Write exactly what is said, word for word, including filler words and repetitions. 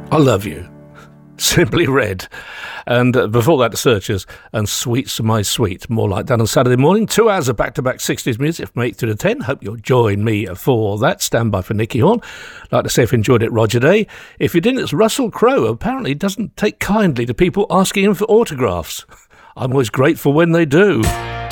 I Love You, Simply Red. And uh, before that, the Searchers and Sweet's My Sweet. More like that on Saturday morning. Two hours of back-to-back sixties music from eight to the ten. Hope you'll join me for that. Stand by for Nicky Horn. Like to say if you enjoyed it, Roger Day. If you didn't, it's Russell Crowe. Apparently doesn't take kindly to people asking him for autographs. I'm always grateful when they do.